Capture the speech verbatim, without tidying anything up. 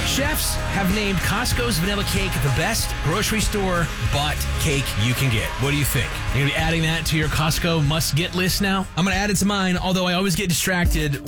Chefs have named Costco's vanilla cake the best grocery store bought cake you can get. What do you think? You're going to be adding that to your Costco must-get list now? I'm going to add it to mine, although I always get distracted